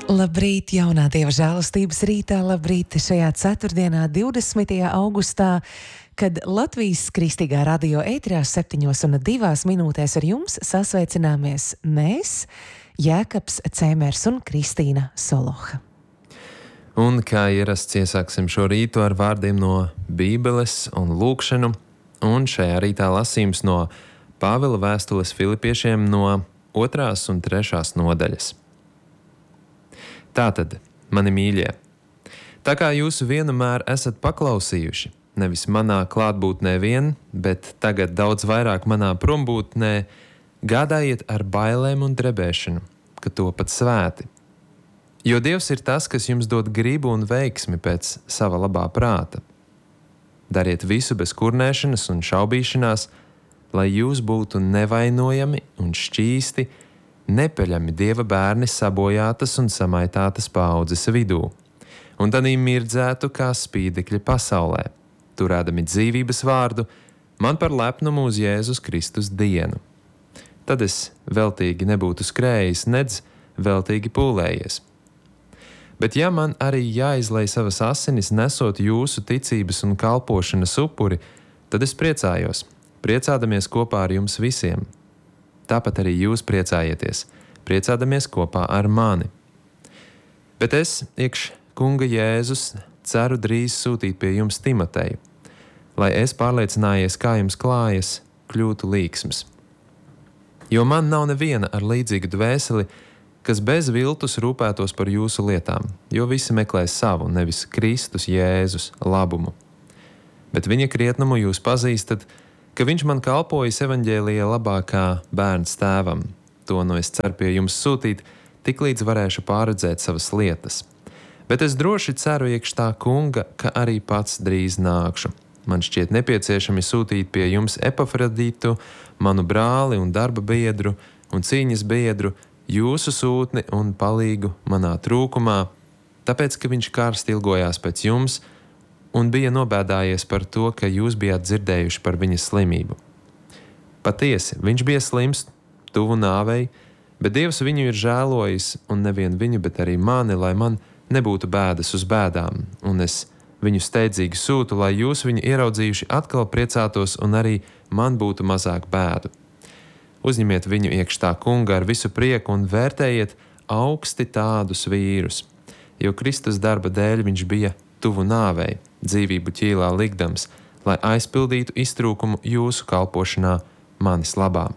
Labrīt, jaunā Dieva žēlastības rītā, labrīt šajā ceturtdienā, 20. augustā, kad Latvijas Kristīgā radio ēterā 7:02 ar jums sasveicināmies mēs, Jēkabs Cēmērs un Kristīna Soloha. Un kā ierasts, iesāksim šo rītu ar vārdiem no Bībeles un lūkšanu, un šajā rītā lasījums no Pāvila vēstules Filipiešiem no 2. un 3. nodaļas. Tātad, mani mīļie, tā kā jūs vienmēr esat paklausījuši, nevis manā klātbūtnē vien, bet tagad daudz vairāk manā prombūtnē, gādājiet ar bailēm un drebēšanu, ka topat svēti. Jo Dievs ir tas, kas jums dod gribu un veiksmi pēc sava labā prāta. Dariet visu bez kurnēšanas un šaubīšanās, lai jūs būtu nevainojami un šķīsti, nepeļami Dieva bērni sabojātas un samaitātas paaudzes vidū, un tādī mirdzētu kā spīdekļi pasaulē, turēdami dzīvības vārdu man par lepnumu uz Jēzus Kristus dienu. Tad es veltīgi nebūtu skrējis, nedz veltīgi pūlējies. Bet ja man arī jāizlej savas asinis nesot jūsu ticības un kalpošanas upuri, tad es priecājos, priecādamies kopā ar jums visiem. Tāpat arī jūs priecājieties, priecādamies kopā ar mani. Bet es, iekš kunga Jēzus, ceru drīz sūtīt pie jums Timoteju, lai es pārliecinājies, kā jums klājas, kļūtu līksms. Jo man nav neviena ar līdzīgu dvēseli, kas bez viltus rūpētos par jūsu lietām, jo visi meklēs savu, nevis Kristus Jēzus labumu. Bet viņa krietnumu jūs pazīstat, ka viņš man kalpojas evaņģēlijā labākā bērns tēvam. To nu es ceru pie jums sūtīt, tik līdz varēšu pārredzēt savas lietas. Bet es droši ceru iekš tā kunga, ka arī pats drīz nākšu. Man šķiet nepieciešami sūtīt pie jums Epafrodītu, manu brāli un darba biedru un cīņas biedru, jūsu sūtni un palīgu manā trūkumā, tāpēc, ka viņš karsti ilgojās pēc jums, un bija nobēdājies par to, ka jūs bijāt dzirdējuši par viņa slimību. Patiesi, viņš bija slims, tuvu nāvei, bet Dievs viņu ir žēlojis, un nevien viņu, bet arī mani, lai man nebūtu bēdas uz bēdām, un es viņu steidzīgi sūtu, lai jūs viņu ieraudzījuši atkal priecātos, un arī man būtu mazāk bēdu. Uzņemiet viņu iekš tā kunga ar visu prieku un vērtējiet augsti tādus vīrus, jo Kristus darba dēļ viņš bija tuvu nāvei, dzīvību ķīlā likdams, lai aizpildītu iztrūkumu jūsu kalpošanā manis labā.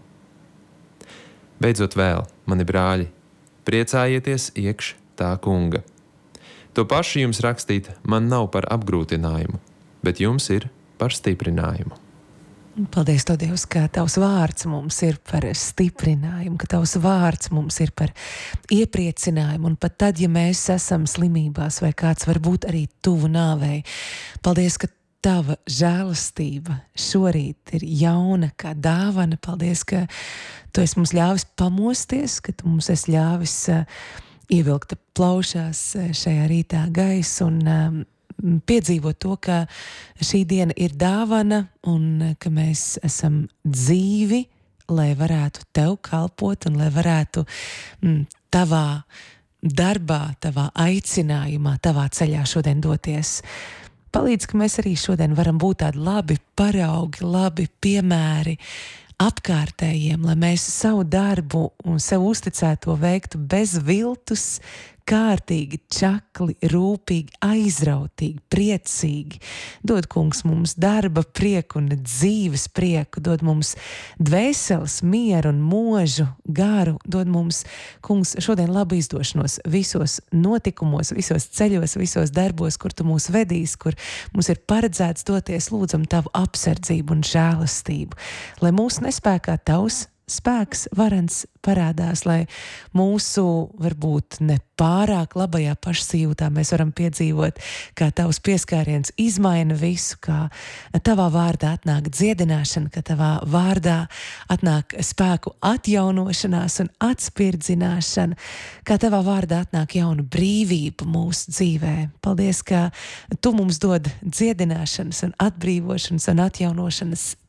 Beidzot vēl, mani brāļi, priecājieties iekš tā kunga. To pašu jums rakstīt man nav par apgrūtinājumu, bet jums ir par stiprinājumu. Paldies, to Dievs, ka tavs vārds mums ir par stiprinājumu, ka tavs vārds mums ir par iepriecinājumu, un pat tad, ja mēs esam slimībās vai kāds varbūt arī tuvu nāvei. Paldies, ka tava žēlastība šorīt ir jauna kā dāvana. Paldies, ka tu esi mums ļāvis pamosties, ka tu mums esi ļāvis ievilkt plaušās šajā rītā gaisu un piedzīvot to, ka šī diena ir dāvana un ka mēs esam dzīvi, lai varētu tev kalpot un lai varētu tavā darbā, tavā aicinājumā, tavā ceļā šodien doties. Palīdz, ka mēs arī šodien varam būt tādi labi paraugi, labi piemēri apkārtējiem, lai mēs savu darbu un sev uzticēto veiktu bez viltus, kārtīgi, čakli, rūpīgi, aizrautīgi, priecīgi. Dod, kungs, mums darba prieku un dzīves prieku, dod mums dvēseles, mieru un mūžu garu, dod mums, kungs, šodien labu izdošanos visos notikumos, visos ceļos, visos darbos, kur tu mūs vedīs, kur mums ir paredzēts doties, lūdzam tavu apsardzību un žēlastību, lai mūsu nespēkā tavs spēks varens parādās, lai mūsu varbūt ne pārāk labajā pašsajūtā mēs varam piedzīvot, kā tavs pieskāriens izmaina visu, kā tavā vārdā atnāk dziedināšana, ka tavā vārdā atnāk spēku atjaunošanās un atspirdzināšana, kā tavā vārdā atnāk jauna brīvība mūsu dzīvē. Paldies, ka tu mums dod dziedināšanas un atbrīvošanas un atjaunošanas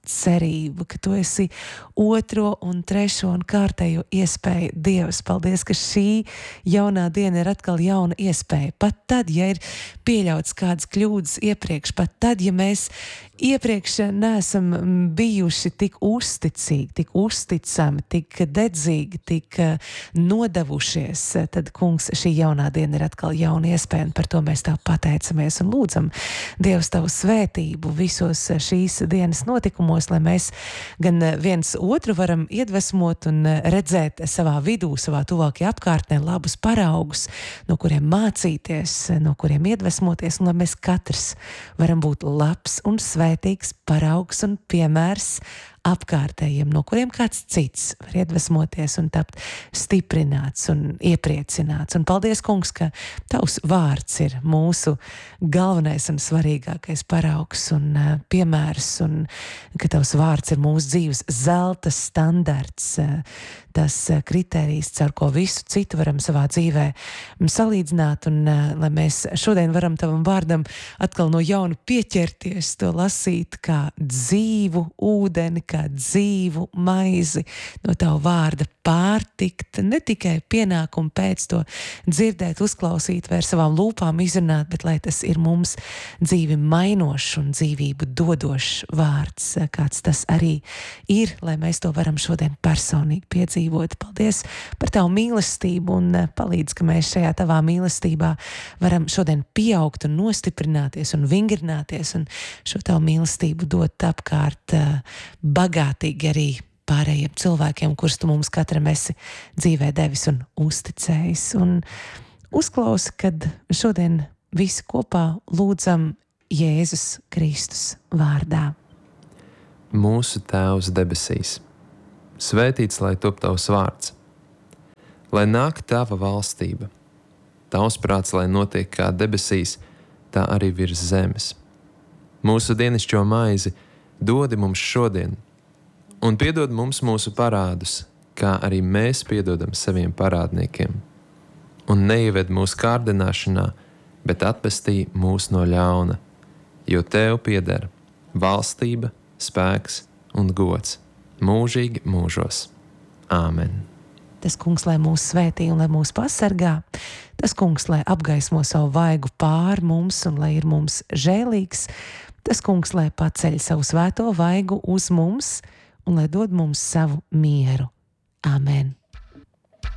cerību, ka tu esi otro un trešo un kārtējo iespēju Dievs. Paldies, ka šī jaunā diena ir atkal jauna iespēja. Pat tad, ja ir pieļauts kādas kļūdas iepriekš, pat tad, ja mēs iepriekš neesam bijuši tik uzticīgi, tik uzticami, tik dedzīgi, tik nodevušies, tad, kungs, šī jaunā diena ir atkal jauna iespēja, un par to mēs tev pateicamies un lūdzam Dievs tavu svētību visos šīs dienas notikumos, lai mēs gan viens otru varam iedvesmot un redzēt savā vidū, savā tuvākajā apkārtnē labus paraugus, no kuriem mācīties, no kuriem iedvesmoties, un lai mēs katrs varam būt labs un svētīgs paraugs un piemērs apkārtējiem, no kuriem kāds cits var iedvesmoties un tapt stiprināts un iepriecināts. Un paldies, kungs, ka tavs vārds ir mūsu galvenais un svarīgākais paraugs un piemērs, un ka tavs vārds ir mūsu dzīves zelta standarts, tas kritērijs, caur ko visu citu varam savā dzīvē salīdzināt, un lai mēs šodien varam tavam vārdam atkal no jauna pieķerties, to lasīt kā dzīvu ūdeni, kā dzīvu maizi, no tavu vārda pārtikt, ne tikai pienākumu pēc to dzirdēt, uzklausīt vai ar savām lūpām izrunāt, bet lai tas ir mums dzīvi mainošs un dzīvību dodošs vārds, kāds tas arī ir, lai mēs to varam šodien personīgi piedzīvot. Paldies par tavu mīlestību un palīdz, ka mēs šajā tavā mīlestībā varam šodien pieaugt un nostiprināties un vingrināties un šo tavu mīlestību dot apkārt bagātīgi arī pārējiem cilvēkiem, kurus tu mums katram esi dzīvē devis un uzticējis. Un uzklausi, kad šodien visi kopā lūdzam Jēzus Kristus vārdā. Mūsu Tēvs debesīs, svētīts lai top tavs vārds, lai nāk tava valstība, tavs prāts, lai notiek kā debesīs, tā arī virs zemes. Mūsu dienascho maizi dodi mums šodien, un piedod mums mūsu parādus, kā arī mēs piedodam saviem parādniekiem. Un neieved mūsu kārdināšanā, bet atpestī mūs no ļauna, jo tev pieder valstība, spēks un gods mūžīgi mūžos. Āmen. Tas kungs, lai mūs svētī un lai mūs pasargā, tas kungs, lai apgaismo savu vaigu pār mums un lai ir mums žēlīgs, tas kungs, lai paceļ savu svēto vaigu uz mums un lai dod mums savu mieru. Āmen.